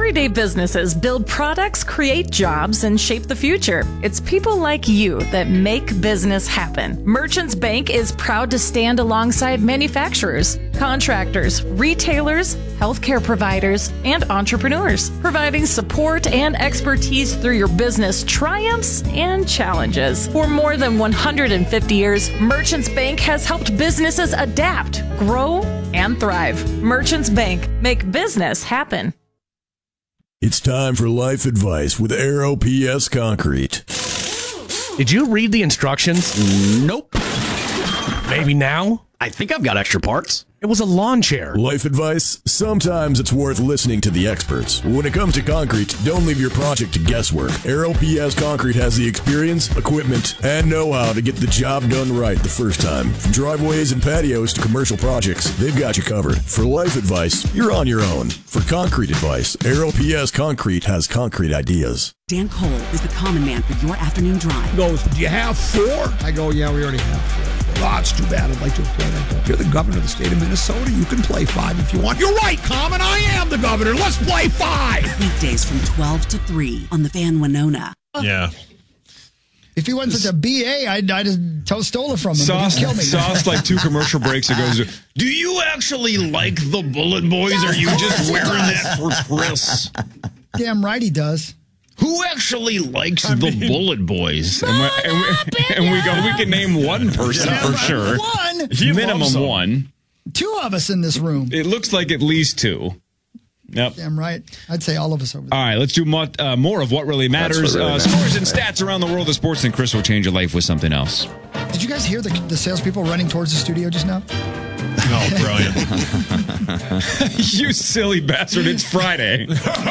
Everyday businesses build products, create jobs, and shape the future. It's people like you that make business happen. Merchants Bank is proud to stand alongside manufacturers, contractors, retailers, healthcare providers, and entrepreneurs, providing support and expertise through your business triumphs and challenges. For more than 150 years, Merchants Bank has helped businesses adapt, grow, and thrive. Merchants Bank, make business happen. It's time for life advice with Aero PS Concrete. Did you read the instructions? Nope. Maybe now? I think I've got extra parts. It was a lawn chair. Life advice? Sometimes it's worth listening to the experts. When it comes to concrete, don't leave your project to guesswork. Aero PS Concrete has the experience, equipment, and know-how to get the job done right the first time. From driveways and patios to commercial projects, they've got you covered. For life advice, you're on your own. For concrete advice, Aero PS Concrete has concrete ideas. Dan Cole is the common man for your afternoon drive. He goes, do you have 4? I go, yeah, we already have 4. Oh, it's too bad. I'd like to play that. You're the governor of the state of Minnesota. You can play 5 if you want. You're right, Common. I am the governor. Let's play 5. Weekdays from 12 to 3 on the Van Winona. Yeah. If he wasn't such a BA, I'd just stole it from him. He'd kill me. Sauce like 2 commercial breaks ago. Do you actually like the Bullet Boys? Or are you just wearing that for Chris? Damn right he does. Who actually likes the Bullet Boys? And we go, we can name one person for sure. One. Minimum one. 2 of us in this room. It looks like at least 2. Yep. Damn right. I'd say all of us over there. All right, let's do more of what really matters. Scores and stats around the world of sports, and Chris will change your life with something else. Did you guys hear the salespeople running towards the studio just now? Oh, brilliant. You silly bastard. It's Friday.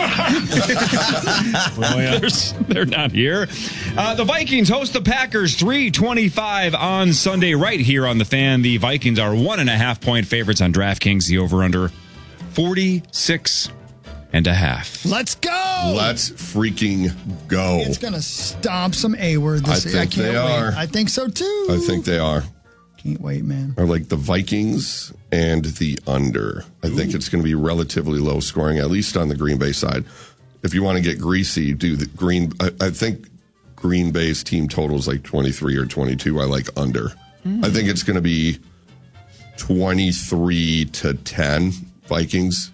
They're not here. The Vikings host the Packers 3:25 on Sunday right here on The Fan. The Vikings are 1.5-point favorites on DraftKings. The over-under 46.5. Let's go. Let's freaking go. It's going to stomp some A-word this year. I can't they wait. are. I think so, too. I think they are. Can't wait, man. Are like the Vikings and the under. I think it's going to be relatively low scoring, at least on the Green Bay side. If you want to get greasy, do the Green. I think Green Bay's team total is like 23 or 22. I like under. I think it's going to be 23-10 Vikings.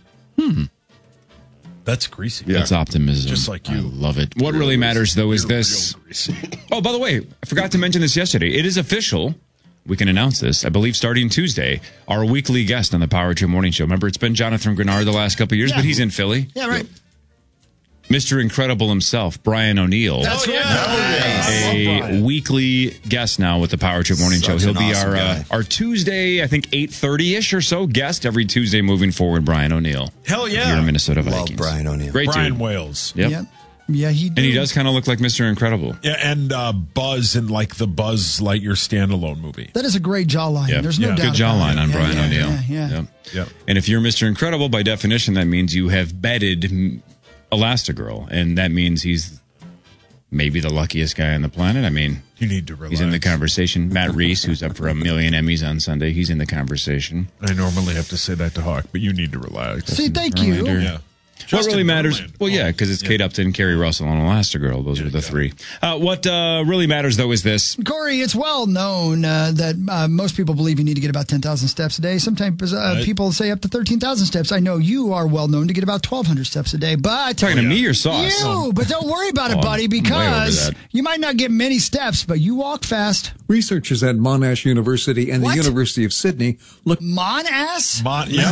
That's greasy. Yeah. That's optimism. Just like you. I love it. What really matters, though, is this. Oh, by the way, I forgot to mention this yesterday. It is official. We can announce this, I believe, starting Tuesday. Our weekly guest on the Power Trip Morning Show. Remember, it's been Jonathan Grenard the last couple of years, but he's in Philly. Yeah, right. Mr. Incredible himself, Brian O'Neill. That's right. A weekly guest now with the Power Trip Morning Show. He'll be awesome our Tuesday, I think 8:30ish or so guest every Tuesday moving forward. Brian O'Neill. Hell yeah. You're a Minnesota Love Vikings. Brian O'Neill. Great Brian dude. Wales. Yep. Yeah, he did. And he does kind of look like Mr. Incredible. Yeah, and Buzz in like the Buzz Lightyear standalone movie. That is a great jawline. Yep. There's no doubt. Good jawline about it. on Brian yeah, O'Neill. Yeah. Yep. And if you're Mr. Incredible, by definition, that means you have bedded Elastigirl, and that means he's maybe the luckiest guy on the planet. I mean, You need to relax. he's in the conversation. Matt Reese, who's up for 1 million Emmys on Sunday, he's in the conversation. I normally have to say that to Hawk, but you need to relax. See, thank you. Reminder. Yeah. What really Justin matters? Verlander. Well, yeah, because it's Kate Upton, Kerry Russell, and Elastigirl. Those are the 3. What really matters, though, is this. Corey, it's well known that most people believe you need to get about 10,000 steps a day. Sometimes people say up to 13,000 steps. I know you are well known to get about 1,200 steps a day, but Talking to me or Sauce? you. But don't worry about it, buddy, I'm way over because that. you might not get many steps, but you walk fast. Researchers at Monash University and What? the University of Sydney look. Mon-ass? Yeah.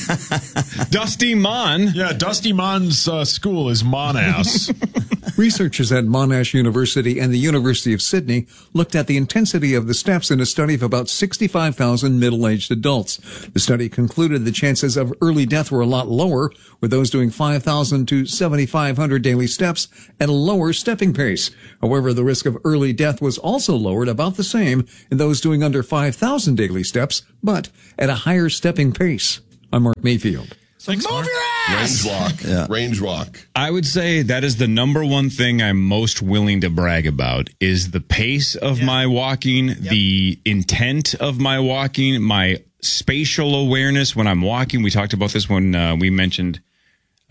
Dusty Mon. Yeah, Dusty Mon's school is Monass. Researchers at Monash University and the University of Sydney looked at the intensity of the steps in a study of about 65,000 middle-aged adults. The study concluded the chances of early death were a lot lower, with those doing 5,000 to 7,500 daily steps at a lower stepping pace. However, the risk of early death was also lowered about the same in those doing under 5,000 daily steps, but at a higher stepping pace. I'm Mark Mayfield. Thanks, Move Mark. your ass! Range walk. Yeah. Range walk. I would say that is the number one thing I'm most willing to brag about is the pace of my walking, the intent of my walking, my spatial awareness when I'm walking. We talked about this when we mentioned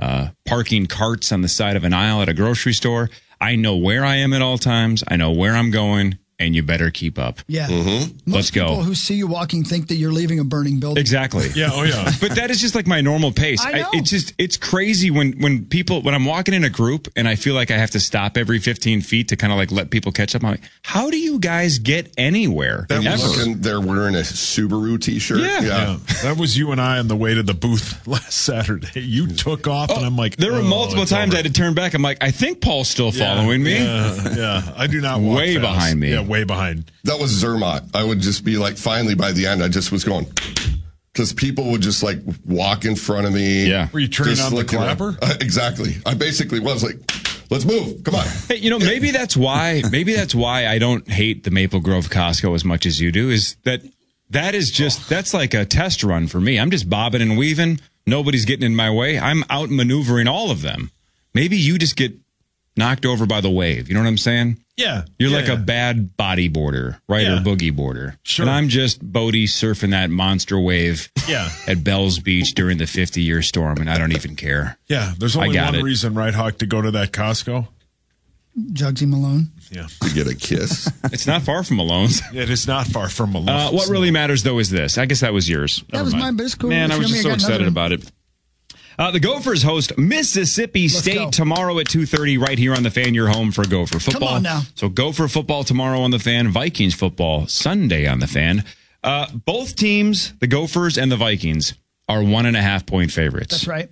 parking carts on the side of an aisle at a grocery store. I know where I am at all times. I know where I'm going. And you better keep up. Yeah. Mm-hmm. Most Let's go. people who see you walking think that you're leaving a burning building. Exactly. Yeah. Oh, yeah. But that is just like my normal pace. I know. It's crazy when I'm walking in a group and I feel like I have to stop every 15 feet to kind of like let people catch up. I'm like, how do you guys get anywhere? They're wearing a Subaru t-shirt. Yeah. That was you and I on the way to the booth last Saturday. You took off and I'm like, there were multiple times I had to turn back. I'm like, I think Paul's still following me. Yeah. I do not walk way fast. behind me. Yeah, way behind. That was Zermatt. I would just be like, finally, by the end, I just was going, because people would just like walk in front of me. Yeah. Were you turning just on the looking at- clapper? Exactly. I basically was like, let's move. Come on. Hey, maybe that's why I don't hate the Maple Grove Costco as much as you do, is that is just, that's like a test run for me. I'm just bobbing and weaving. Nobody's getting in my way. I'm out maneuvering all of them. Maybe you just get knocked over by the wave. You know what I'm saying? Yeah. You're like a bad bodyboarder, right? Yeah. Or boogie boarder. Sure. And I'm just Bodie surfing that monster wave at Bell's Beach during the 50-year storm, and I don't even care. Yeah. There's only one reason, right, Hawk, to go to that Costco? Jugsy Malone. Yeah. To get a kiss. It's not far from Malone's. It is not far from Malone's. What really matters, though, is this. I guess that was yours. That was mine, but it's cool. Man, I was just so excited about it. The Gophers host Mississippi State tomorrow at 2:30 right here on the Fan. Your home for Gopher football. Come on now. So Gopher football tomorrow on the Fan. Vikings football Sunday on the Fan. Both teams, the Gophers and the Vikings, are 1.5-point favorites. That's right.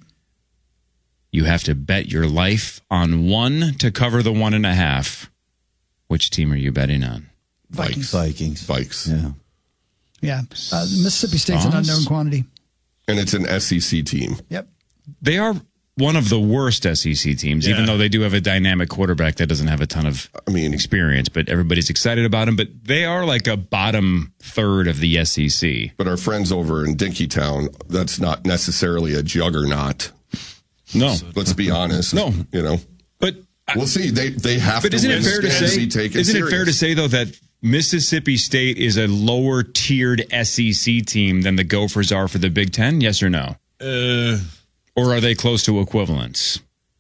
You have to bet your life on one to cover the 1.5. Which team are you betting on? Vikings. Vikes. Yeah. Mississippi State's an unknown quantity. And it's an SEC team. Yep. They are one of the worst SEC teams, even though they do have a dynamic quarterback that doesn't have a ton of experience, but everybody's excited about him. But they are like a bottom third of the SEC. But our friends over in Dinkytown, that's not necessarily a juggernaut. No. Let's be honest. No. But we'll see. They have but to isn't win it fair to say? Isn't it fair to say though that Mississippi State is a lower tiered SEC team than the Gophers are for the Big Ten? Yes or no? Or are they close to equivalence?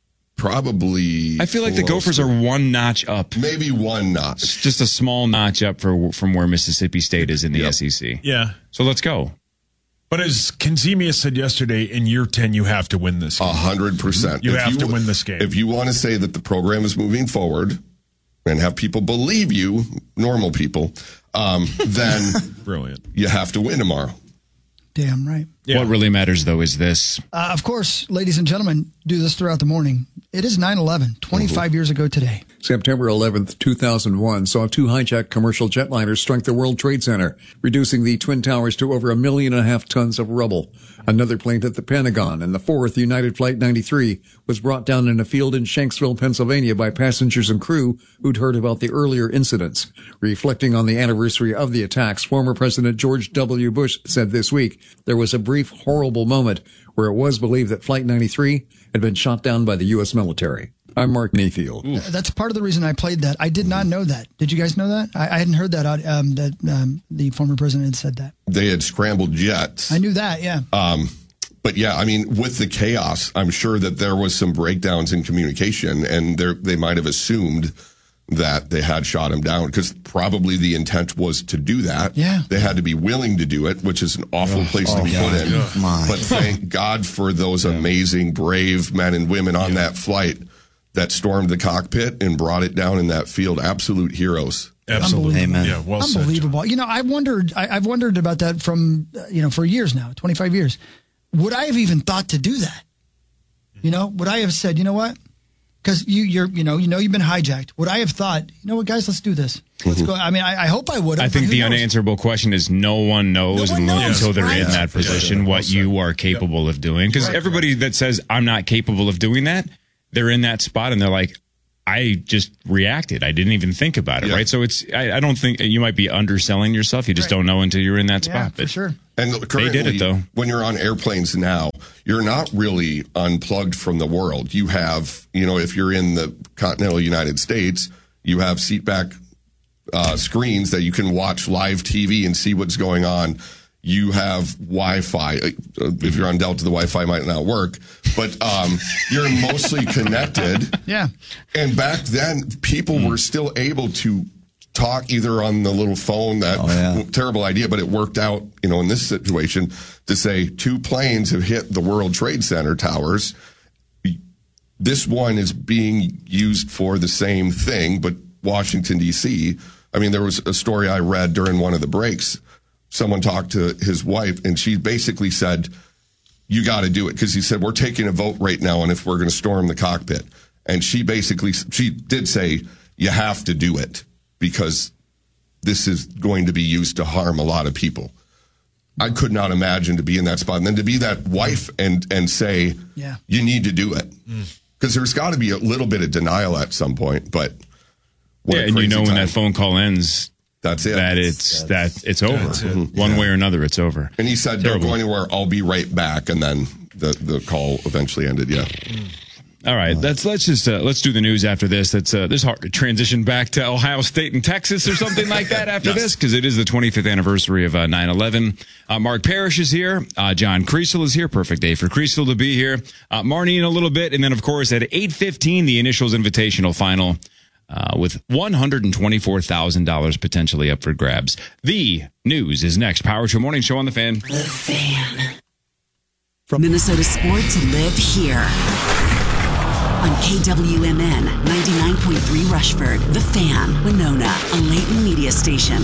Probably. I feel like the Gophers are one notch up. Maybe one notch. It's just a small notch up from where Mississippi State is in the SEC. Yeah. So let's go. But as Kenzemius said yesterday, in year 10, you have to win this game. 100%. You have to win this game. If you want to say that the program is moving forward and have people believe you, normal people, then brilliant. You have to win tomorrow. Damn right. Yeah. What really matters, though, is this. Of course, ladies and gentlemen, do this throughout the morning. It is 9/11, 25 years ago today. September 11th, 2001 saw two hijacked commercial jetliners strike the World Trade Center, reducing the Twin Towers to over 1.5 million tons of rubble. Another plane hit the Pentagon, and the fourth, United Flight 93, was brought down in a field in Shanksville, Pennsylvania by passengers and crew who'd heard about the earlier incidents. Reflecting on the anniversary of the attacks, former President George W. Bush said this week there was a brief, horrible moment where it was believed that Flight 93 had been shot down by the U.S. military. I'm Mark Mayfield. That's part of the reason I played that. I did not know that. Did you guys know that? I hadn't heard that the former president had said that. They had scrambled jets. I knew that, yeah. But yeah, I mean, with the chaos, I'm sure that there was some breakdowns in communication, and they might have assumed that they had shot him down because probably the intent was to do that. Yeah. They had to be willing to do it, which is an awful place to be put in. But thank God for those amazing, brave men and women on that flight that stormed the cockpit and brought it down in that field. Absolute heroes. Absolutely. Amen. Yeah, well said. Unbelievable. I've wondered about that from, for years now, 25 years. Would I have even thought to do that? Would I have said, you know what? Because you've been hijacked. Would I have thought, you know what, guys, let's do this. Let's go. I mean, I hope I would have. I think the unanswerable question is no one knows until they're in that position what you are capable of doing. Because everybody that says, I'm not capable of doing that, they're in that spot and they're like, I just reacted. I didn't even think about it, right? So I don't think you might be underselling yourself. You just don't know until you're in that spot. For sure. And they did it, though. When you're on airplanes now, you're not really unplugged from the world. You have, if you're in the continental United States, you have seatback screens that you can watch live TV and see what's going on you have Wi-Fi. If you're on Delta, the Wi-Fi might not work, but you're mostly connected. Yeah. And back then, people were still able to talk either on the little phone. Terrible idea, but it worked out, in this situation, to say 2 planes have hit the World Trade Center towers. This one is being used for the same thing, but Washington, D.C., I mean, there was a story I read during one of the breaks. Someone talked to his wife, and she basically said, you got to do it. Because he said, we're taking a vote right now on if we're going to storm the cockpit. And she did say, you have to do it because this is going to be used to harm a lot of people. I could not imagine to be in that spot. And then to be that wife and say, you need to do it. Because there's got to be a little bit of denial at some point. But and when that phone call ends, that's it. It's over. One way or another, it's over. And he said, don't go anywhere. I'll be right back. And then the call eventually ended. Yeah. All right. Let's do the news after this. This is hard to transition back to Ohio State and Texas or something like that after this, because it is the 25th anniversary of 9/11. Mark Parrish is here. John Kriesel is here. Perfect day for Kriesel to be here. Marnie in a little bit. And then, of course, at 8:15, the Initials Invitational Final. With $124,000 potentially up for grabs. The news is next. Power Trip Morning Show on The Fan. The Fan. From Minnesota sports live here. On KWMN 99.3 Rushford. The Fan. Winona. A Layton media station.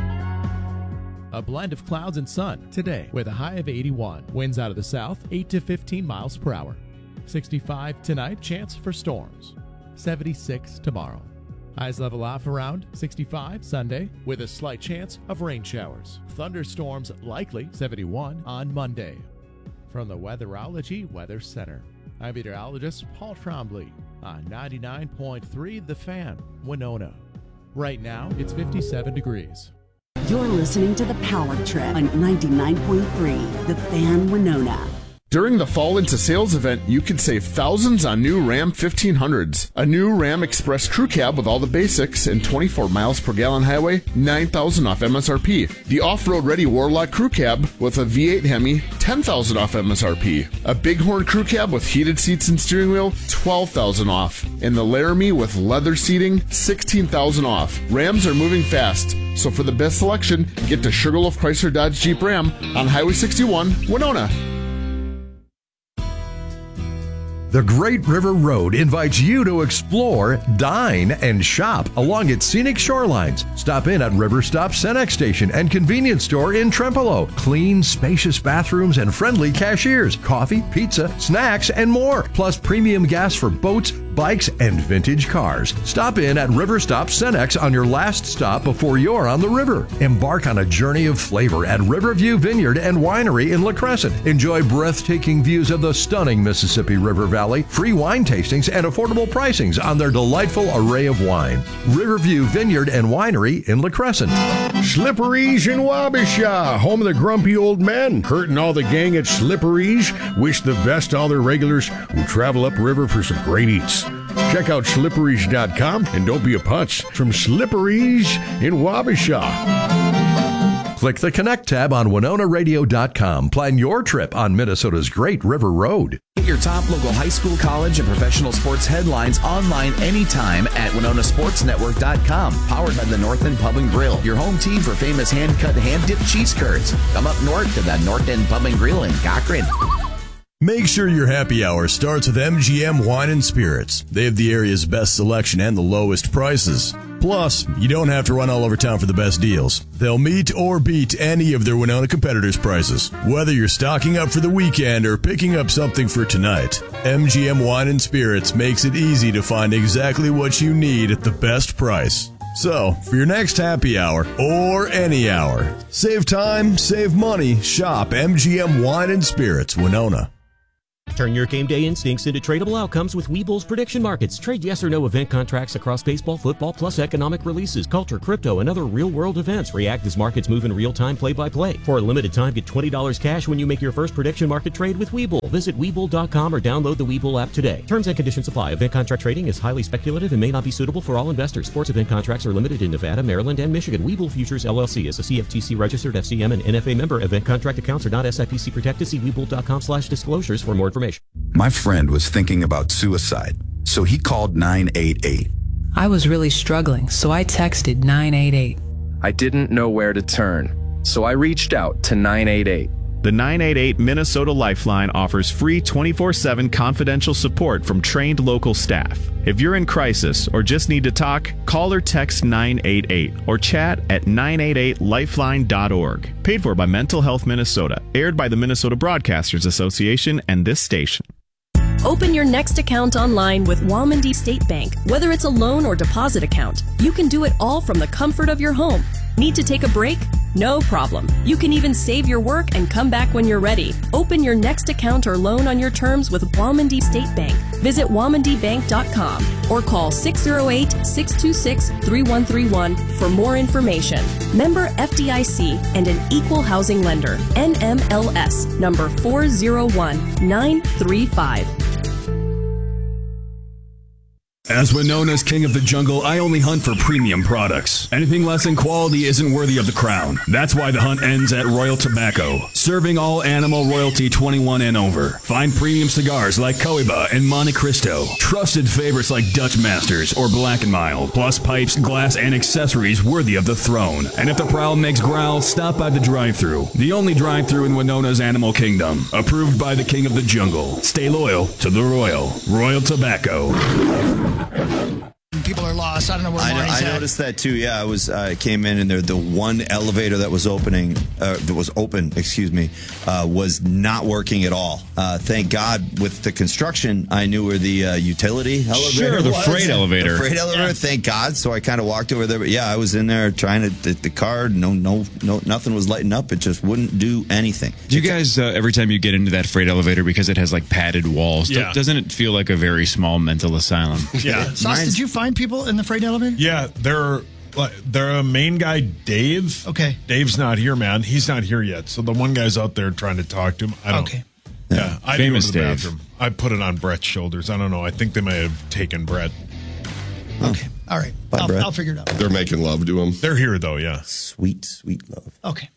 A blend of clouds and sun today with a high of 81. Winds out of the south, 8 to 15 miles per hour. 65 tonight, chance for storms. 76 tomorrow. Highs level off around 65 Sunday with a slight chance of rain showers. Thunderstorms likely 71 on Monday. From the Weatherology Weather Center, I'm meteorologist Paul Trombley on 99.3 The Fan, Winona. Right now, it's 57 degrees. You're listening to The Power Trip on 99.3 The Fan, Winona. During the Fall Into Sales event, you can save thousands on new Ram 1500s. A new Ram Express Crew Cab with all the basics and 24 miles per gallon highway, $9,000 off MSRP. The off-road ready Warlock Crew Cab with a V8 Hemi, $10,000 off MSRP. A Bighorn Crew Cab with heated seats and steering wheel, $12,000 off. And the Laramie with leather seating, $16,000 off. Rams are moving fast, so for the best selection, get to Sugarloaf Chrysler Dodge Jeep Ram on Highway 61, Winona. The Great River Road invites you to explore, dine, and shop along its scenic shorelines. Stop in at River Stop Cenex Station and convenience store in Trempealeau. Clean, spacious bathrooms and friendly cashiers. Coffee, pizza, snacks, and more. Plus premium gas for boats, bikes, and vintage cars. Stop in at River Stop Cenex on your last stop before you're on the river. Embark on a journey of flavor at Riverview Vineyard and Winery in La Crescent. Enjoy breathtaking views of the stunning Mississippi River Valley, free wine tastings, and affordable pricings on their delightful array of wine. Riverview Vineyard and Winery in La Crescent. Slippery's in Wabasha, home of the grumpy old men. Kurt and all the gang at Slippery's wish the best to all their regulars who travel upriver for some great eats. Check out slipperies.com and don't be a putz. From Slippery's in Wabasha. Click the Connect tab on WinonaRadio.com. Plan your trip on Minnesota's Great River Road. Get your top local high school, college, and professional sports headlines online anytime at WinonaSportsNetwork.com. Powered by the North End Pub and Grill, your home team for famous hand-cut, hand-dipped cheese curds. Come up north to the North End Pub and Grill in Cochrane. Make sure your happy hour starts with MGM Wine and Spirits. They have the area's best selection and the lowest prices. Plus, you don't have to run all over town for the best deals. They'll meet or beat any of their Winona competitors' prices. Whether you're stocking up for the weekend or picking up something for tonight, MGM Wine and Spirits makes it easy to find exactly what you need at the best price. So, for your next happy hour, or any hour, save time, save money, shop MGM Wine and Spirits, Winona. Turn your game day instincts into tradable outcomes with Webull's prediction markets. Trade yes or no event contracts across baseball, football, plus economic releases, culture, crypto, and other real-world events. React as markets move in real time, play-by-play. For a limited time, get $20 cash when you make your first prediction market trade with Webull. Visit Webull.com or download the Webull app today. Terms and conditions apply. Event contract trading is highly speculative and may not be suitable for all investors. Sports event contracts are limited in Nevada, Maryland, and Michigan. Webull Futures LLC is a CFTC registered FCM and NFA member. Event contract accounts are not SIPC protected. See Webull.com/disclosures for more information. My friend was thinking about suicide, so he called 988. I was really struggling, so I texted 988. I didn't know where to turn, so I reached out to 988. The 988 Minnesota Lifeline offers free 24/7 confidential support from trained local staff. If you're in crisis or just need to talk, call or text 988 or chat at 988lifeline.org. Paid for by Mental Health Minnesota. Aired by the Minnesota Broadcasters Association and this station. Open your next account online with Walmondie State Bank. Whether it's a loan or deposit account, you can do it all from the comfort of your home. Need to take a break? No problem. You can even save your work and come back when you're ready. Open your next account or loan on your terms with Walmondie State Bank. Visit walmondiebank.com or call 608-626-3131 for more information. Member FDIC and an equal housing lender. NMLS number 401935. As Winona's king of the jungle, I only hunt for premium products. Anything less than quality isn't worthy of the crown. That's why the hunt ends at Royal Tobacco, serving all animal royalty 21 and over. Find premium cigars like Cohiba and Monte Cristo, trusted favorites like Dutch Masters or Black & Mild, plus pipes, glass, and accessories worthy of the throne. And if the prowl makes growl, stop by the drive-thru, the only drive-thru in Winona's animal kingdom. Approved by the king of the jungle. Stay loyal to the royal. Royal Tobacco. People are lost. I don't know where Maury's I at. noticed that too. Yeah, I came in and there the one elevator that was open, was not working at all. Thank God with the construction, I knew where the utility elevator Sure, the was. freight elevator. The freight elevator. Yeah. Thank God. So I kind of walked over there. But yeah, I was in there trying to the car. No, nothing was lighting up. It just wouldn't do anything. Do you guys every time you get into that freight elevator, because it has like padded walls, doesn't it feel like a very small mental asylum? Yeah. Sauce, did you find people in the freight elevator? Yeah, they're a main guy, Dave. Okay. Dave's not here, man. He's not here yet. So the one guy's out there trying to talk to him. I don't. Okay. Yeah, I Famous go to the Dave. bathroom. I put it on Brett's shoulders. I don't know. I think they may have taken Brett. Okay. All right. Bye, Brett. I'll figure it out. They're making love to him. They're here, though, yeah. Sweet, sweet love. Okay.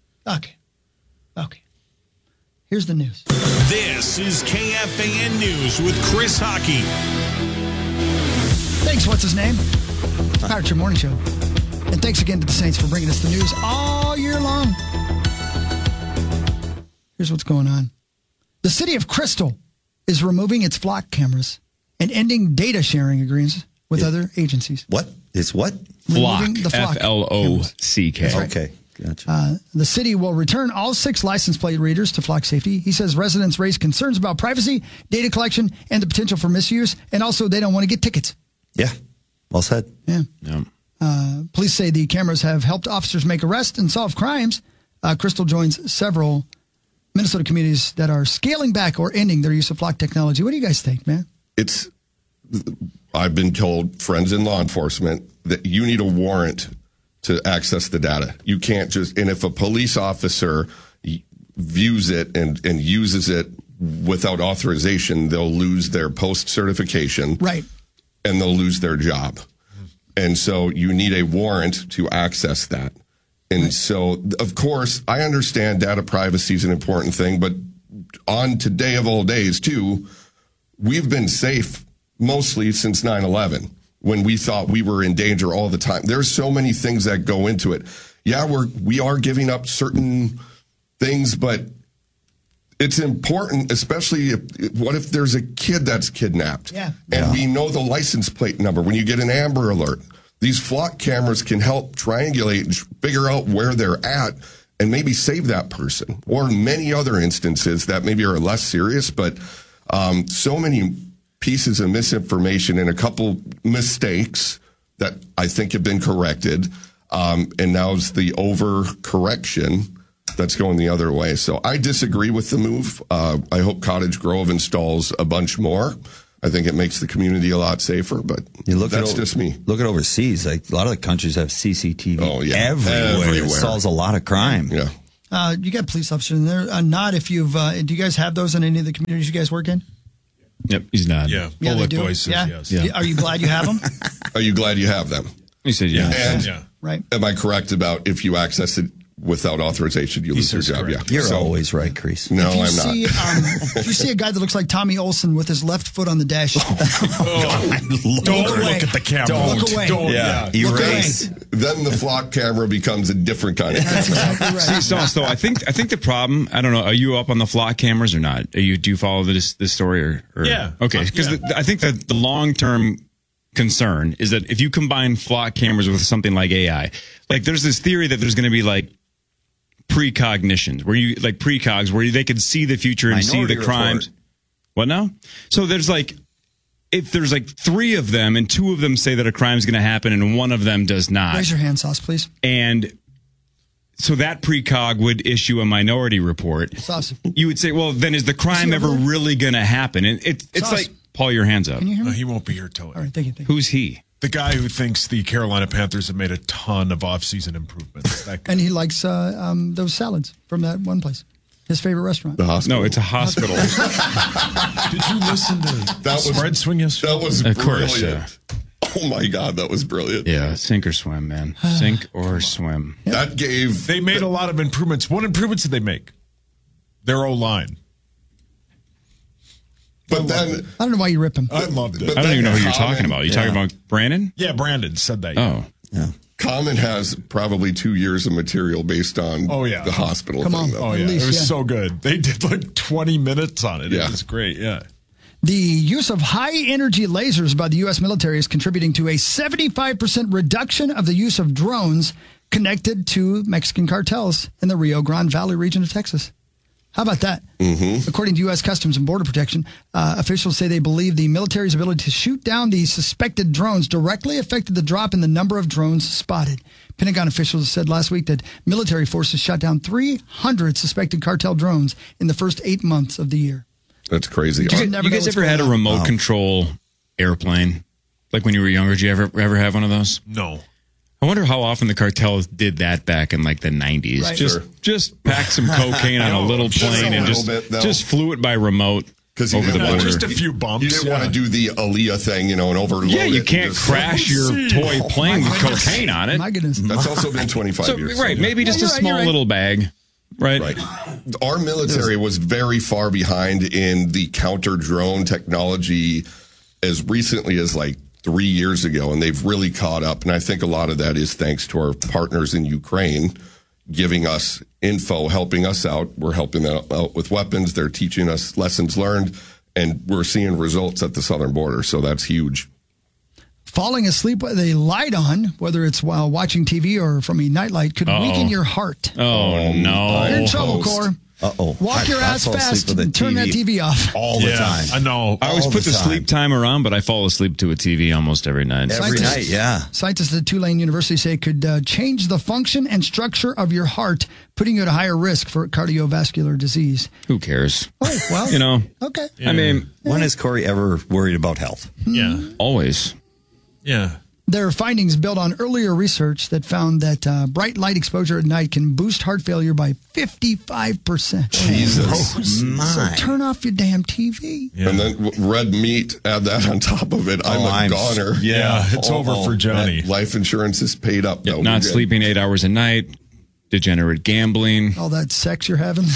Here's the news. This is KFAN News with Chris Hockey. Thanks, what's his name? Pirate Your Morning Show. And thanks again to the Saints for bringing us the news all year long. Here's what's going on. The city of Crystal is removing its flock cameras and ending data sharing agreements with other agencies. What? It's what? Flock. Removing the flock FLOCK. That's right. Okay. Gotcha. The city will return all 6 license plate readers to Flock Safety. He says residents raise concerns about privacy, data collection, and the potential for misuse, and also they don't want to get tickets. Yeah. Well said. Yeah. Yeah. Police say the cameras have helped officers make arrests and solve crimes. Crystal joins several Minnesota communities that are scaling back or ending their use of flock technology. What do you guys think, man? I've been told, friends in law enforcement, that you need a warrant to access the data. You can't just, and if a police officer views it and uses it without authorization, they'll lose their post certification. Right. And they'll lose their job. And so you need a warrant to access that. And so, of course, I understand data privacy is an important thing, but on today of all days, too, we've been safe mostly since 9/11 when we thought we were in danger all the time. There's so many things that go into it. Yeah, we are giving up certain things, but it's important, especially what if there's a kid that's kidnapped? Yeah. And we know the license plate number. When you get an Amber Alert, these flock cameras can help triangulate and figure out where they're at and maybe save that person. Or many other instances that maybe are less serious, but so many pieces of misinformation and a couple mistakes that I think have been corrected. And now's the overcorrection. that's going the other way. So I disagree with the move. I hope Cottage Grove installs a bunch more. I think it makes the community a lot safer, but that's just me. Look at overseas. Like a lot of the countries have CCTV everywhere. It solves a lot of crime. Yeah. You got police officers in there. Not if you've. Do you guys have those in any of the communities you guys work in? Yep, he's not. Yeah, they bullet do. voices, yes. Yeah. Are you glad you have them? Are you glad you have them? He said yes. And right. Am I correct about if you access it without authorization, you lose your job? Correct. You're always right, Crease. No, I'm not. If you see a guy that looks like Tommy Olsen with his left foot on the dash, Don't look at the camera. Look away. Erase. Then the flock camera becomes a different kind of camera. That's exactly right. See, so I think the problem. I don't know. Are you up on the flock cameras or not? Do you follow this story or? Yeah. Okay, because I think that the long term concern is that if you combine flock cameras with something like AI, like there's this theory that there's going to be like precognitions where you like precogs where they could see the future and see the crimes. What now? So there's like. If there's like 3 of them and 2 of them say that a crime is going to happen and 1 of them does not. Raise your hand, Sauce, please. And so that precog would issue a minority report. Sauce. You would say, well, then is the crime ever really going to happen? And it's like, Paul, your hands up. Can you hear me? He won't be here till All right, thank you. Who's he? The guy who thinks the Carolina Panthers have made a ton of offseason improvements. And he likes those salads from that one place. His favorite restaurant. The hospital. No, it's a hospital. Did you listen to that Spread Swing yesterday? That was of brilliant. Course, yeah. Oh my God, that was brilliant. Yeah, sink or swim, man. Sink or swim. That gave. They made a lot of improvements. What improvements did they make? Their O-line. But then I don't know why you rip him. I loved it. I don't even know who you're talking about. Are you talking about Brandon? Yeah, Brandon said that. Oh. Yeah. Common has probably 2 years of material based on the hospital thing. Though. Oh, yeah. It was so good. They did like 20 minutes on it. Yeah. It was great. Yeah. The use of high-energy lasers by the U.S. military is contributing to a 75% reduction of the use of drones connected to Mexican cartels in the Rio Grande Valley region of Texas. How about that? Mm-hmm. According to U.S. Customs and Border Protection, officials say they believe the military's ability to shoot down the suspected drones directly affected the drop in the number of drones spotted. Pentagon officials said last week that military forces shot down 300 suspected cartel drones in the first 8 months of the year. That's crazy. You guys ever had a remote control airplane? Like when you were younger, did you ever have one of those? No. I wonder how often the cartels did that back in like the 90s. Right. Just pack some cocaine on a little plane and just flew it by remote over the border. Just a few bumps. You didn't want to do the Aaliyah thing, and overload it. Yeah, you can't crash your toy plane with cocaine on it. My goodness. That's also been 25 years. Right, maybe just a small little bag. Right. Our military was very far behind in the counter drone technology as recently as like 3 years ago, and they've really caught up. And I think a lot of that is thanks to our partners in Ukraine giving us info, helping us out. We're helping them out with weapons. They're teaching us lessons learned, and we're seeing results at the southern border. So that's huge. Falling asleep with a light on, whether it's while watching TV or from a nightlight, could weaken your heart. Oh, no. You're in trouble, Core. Uh-oh. Walk your ass fast and turn that TV off. All the time. I know. I always put the sleep timer on, but I fall asleep to a TV almost every night. Every night, yeah. Scientists at Tulane University say it could change the function and structure of your heart, putting you at a higher risk for cardiovascular disease. Who cares? Oh, well. Okay. I mean, when is Corey ever worried about health? Yeah. Always. Yeah. Their findings build on earlier research that found that bright light exposure at night can boost heart failure by 55%. Jesus. So turn off your damn TV. Yeah. And then red meat, add that on top of it. I'm a goner. Yeah, it's over for Johnny. Life insurance is paid up, though. Not sleeping 8 hours a night, degenerate gambling. All that sex you're having.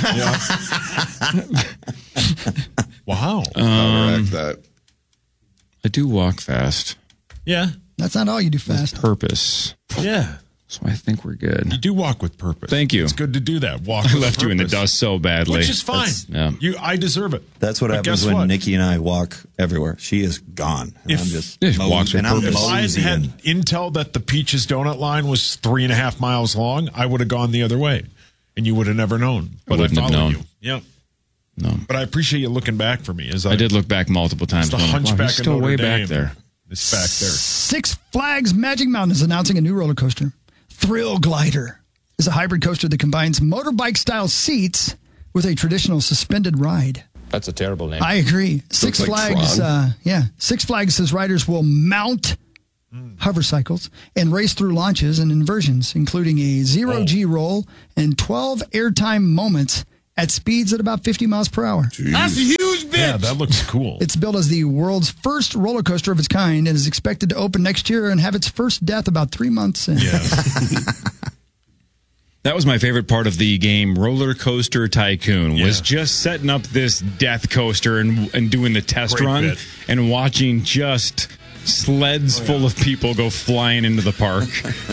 Wow. Counteract that. I do walk fast. Yeah. That's not all you do fast. With purpose. Yeah. So I think we're good. You do walk with purpose. Thank you. It's good to do that. Walk. I left you in the dust so badly. Which is fine. I deserve it. That's what happens when Nikki and I walk everywhere. She is gone. And I'm just walks with purpose. If I had intel that the Peaches donut line was 3.5 miles long, I would have gone the other way, and you would have never known. But I wouldn't have known. You. Yeah. No. But I appreciate you looking back for me. I did look back multiple times. The hunchback still of Notre way Dame. back there. It's back there. Six Flags Magic Mountain is announcing a new roller coaster, Thrill Glider. is a hybrid coaster that combines motorbike-style seats with a traditional suspended ride. That's a terrible name. I agree. Six Flags says riders will mount hover cycles and race through launches and inversions, including a zero-G roll and 12 airtime moments at speeds at about 50 miles per hour. Jeez. That's a huge bitch. Yeah, that looks cool. It's built as the world's first roller coaster of its kind and is expected to open next year and have its first death about 3 months in. Yes. That was my favorite part of the game, Roller Coaster Tycoon, was just setting up this death coaster and doing the test Great run bit. and watching just sleds full of people go flying into the park.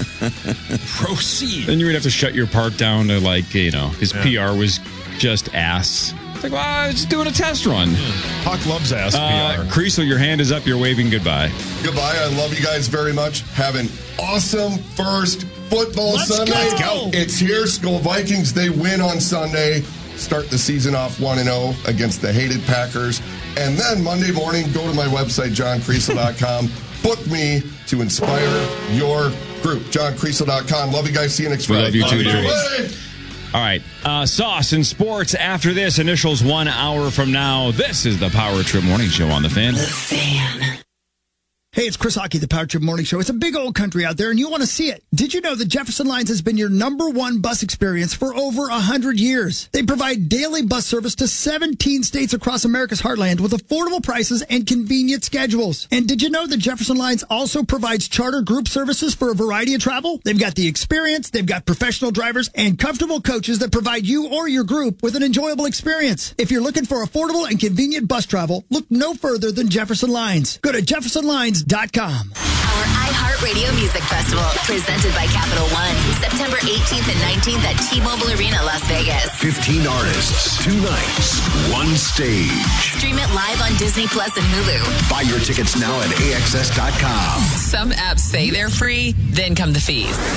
Proceed. Then you would have to shut your park down to, like, you know, his PR was just ass. It's like, well, I was just doing a test run. Puck loves ass PR. Creasel, your hand is up. You're waving goodbye. Goodbye. I love you guys very much. Have an awesome first football Sunday. Let's go. It's here. Skull Vikings, they win on Sunday. Start the season off 1-0 against the hated Packers. And then Monday morning, go to my website, johncreasel.com. Book me to inspire your group. johncreasel.com. Love you guys. See you next Friday. We love you too, dear. All right. Sauce and sports after this. Initials 1 hour from now. This is the Power Trip Morning Show on The Fan. The Fan. Hey, it's Chris Hockey, the Power Trip Morning Show. It's a big old country out there, and you want to see it. Did you know that Jefferson Lines has been your #1 bus experience for over 100 years? They provide daily bus service to 17 states across America's heartland with affordable prices and convenient schedules. And did you know that Jefferson Lines also provides charter group services for a variety of travel? They've got the experience, they've got professional drivers, and comfortable coaches that provide you or your group with an enjoyable experience. If you're looking for affordable and convenient bus travel, look no further than Jefferson Lines. Go to jeffersonlines.com. Our iHeartRadio Music Festival, presented by Capital One, September 18th and 19th at T-Mobile Arena, Las Vegas. 15 artists, 2 nights, 1 stage. Stream it live on Disney Plus and Hulu. Buy your tickets now at AXS.com. Some apps say they're free, then come the fees.